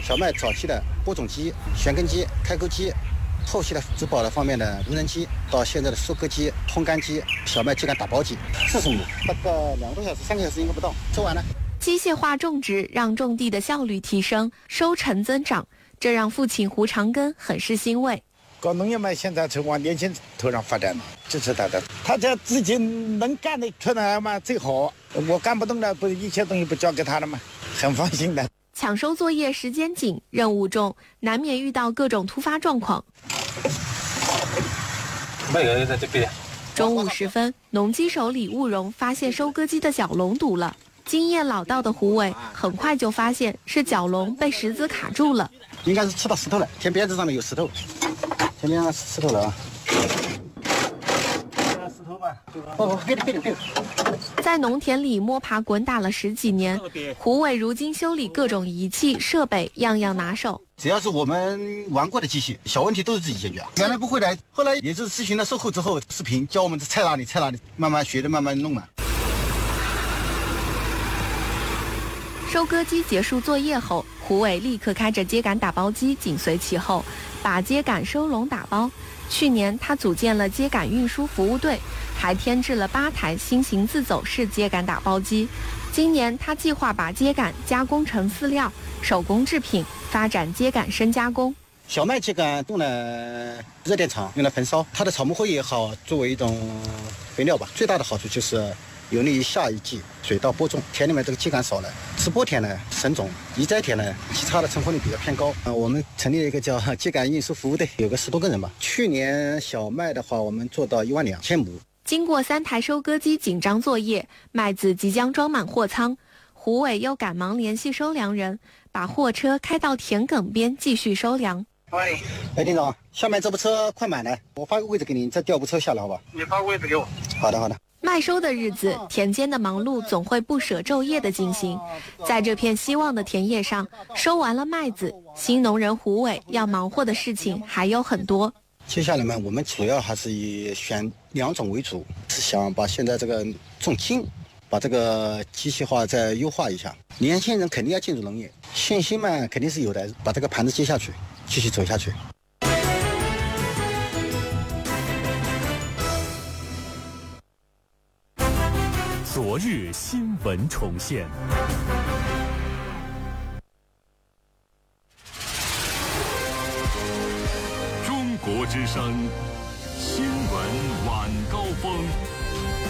小麦早期的播种机、旋耕机、开沟机，后期的植保的方面的无人机，到现在的收割机、烘干机、小麦秸秆打包机，40亩，大概2个多小时、3个小时应该不到，收完了。 机械化种植让种地的效率提升，收成增长，这让父亲胡长庚很是欣慰。 搞农业嘛，现在是往年轻头上发展嘛，支持他的。他这自己能干的出来嘛最好，我干不动了，不一切东西不交给他了吗？很放心的。 抢收作业时间紧，任务重，难免遇到各种突发状况。 那个在这边。 中午时分，农机手李务荣发现收割机的角笼堵了。经验老道的胡伟很快就发现是角笼被石子卡住了， 应该是吃到石头了，田边子上面有石头，前面石头了啊。石头吧，别。 在农田里摸爬滚打了10几年，胡伟如今修理各种仪器设备样样拿手。 只要是我们玩过的机器，小问题都是自己解决。原来不会的，后来也是咨询了售后之后，视频教我们菜哪里，慢慢学的，慢慢弄嘛。 收割机结束作业后，胡伟立刻开着秸秆打包机紧随其后，把秸秆收笼打包。去年他组建了秸秆运输服务队，还添置了8台新型自走式秸秆打包机。今年他计划把秸秆加工成饲料、手工制品，发展秸秆深加工。 小麦秸秆用了热电厂，用来焚烧，它的草木灰也好，作为一种肥料吧。最大的好处就是有利于下一季水稻播种，田里面这个秸秆少了，直播田呢省种，移栽田呢其他的成活率比较偏高。我们成立了一个叫秸秆运输服务队，有个10多个人吧。去年小麦的话，我们做到12000亩。 经过3台收割机紧张作业，麦子即将装满货仓，胡伟又赶忙联系收粮人，把货车开到田埂边继续收粮。 喂，丁总，下面这部车快满了，我发个位置给你，再调部车下来好吧？ 你发个位置给我。 好的。 麦收的日子，田间的忙碌总会不舍昼夜的进行。在这片希望的田野上，收完了麦子，新农人胡伟要忙活的事情还有很多。 接下来呢，我们主要还是以选2种为主，是想把现在这个种茎，把这个机械化再优化一下。年轻人肯定要进入农业，信心嘛肯定是有的，把这个盘子接下去，继续走下去。 昨日新闻重现。中国之声新闻晚高峰。